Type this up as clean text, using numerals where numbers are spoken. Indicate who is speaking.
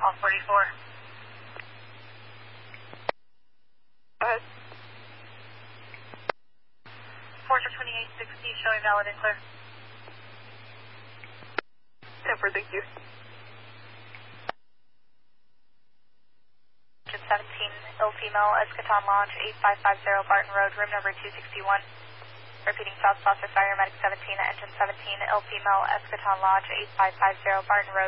Speaker 1: 144.
Speaker 2: Go ahead.
Speaker 1: Forza 2860 showing valid and clear.
Speaker 2: 10-4, thank you.
Speaker 1: Engine 17, ill female, Eschaton Launch, 8550 Barton Road, room number 261. Repeating South Saucer Fire, Medic 17, Engine 17, ill female, Eschaton Launch, 8550 Barton Road.